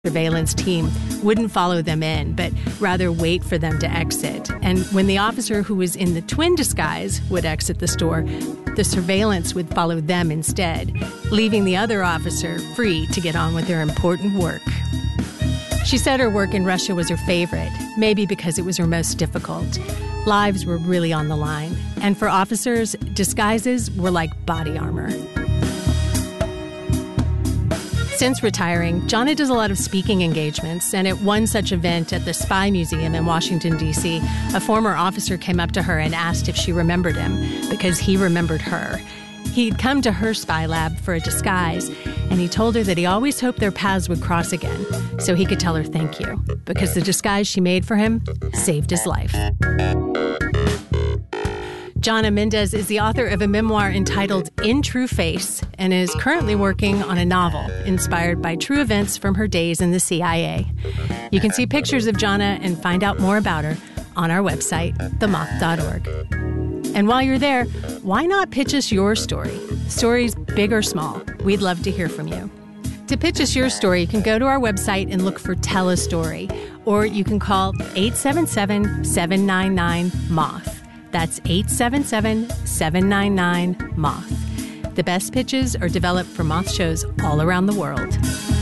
surveillance team wouldn't follow them in, but rather wait for them to exit. And when the officer who was in the twin disguise would exit the store, the surveillance would follow them instead, leaving the other officer free to get on with their important work. She said her work in Russia was her favorite, maybe because it was her most difficult. Lives were really on the line, and for officers, disguises were like body armor. Since retiring, Jonna does a lot of speaking engagements, and at one such event at the Spy Museum in Washington, D.C., a former officer came up to her and asked if she remembered him, because he remembered her. He'd come to her spy lab for a disguise, and he told her that he always hoped their paths would cross again, so he could tell her thank you, because the disguise she made for him saved his life. Jonna Mendez is the author of a memoir entitled In True Face and is currently working on a novel inspired by true events from her days in the CIA. You can see pictures of Jonna and find out more about her on our website, themoth.org. And while you're there, why not pitch us your story? Stories big or small. We'd love to hear from you. To pitch us your story, you can go to our website and look for Tell a Story, or you can call 877-799-MOTH. That's 877-799-MOTH. The best pitches are developed for Moth shows all around the world.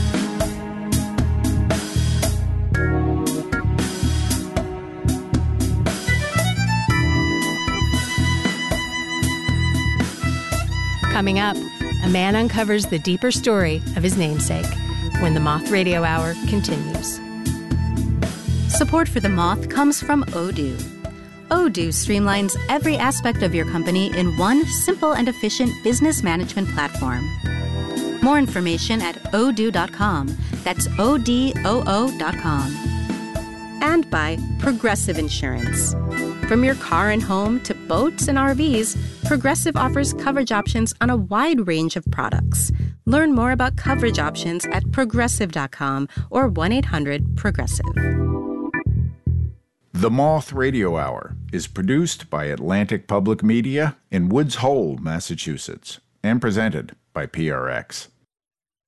Coming up, a man uncovers the deeper story of his namesake when the Moth Radio Hour continues. Support for The Moth comes from Odoo. Odoo streamlines every aspect of your company in one simple and efficient business management platform. More information at odoo.com. That's ODOO.com. And by Progressive Insurance. From your car and home to boats and RVs, Progressive offers coverage options on a wide range of products. Learn more about coverage options at progressive.com or 1-800-PROGRESSIVE. The Moth Radio Hour is produced by Atlantic Public Media in Woods Hole, Massachusetts, and presented by PRX.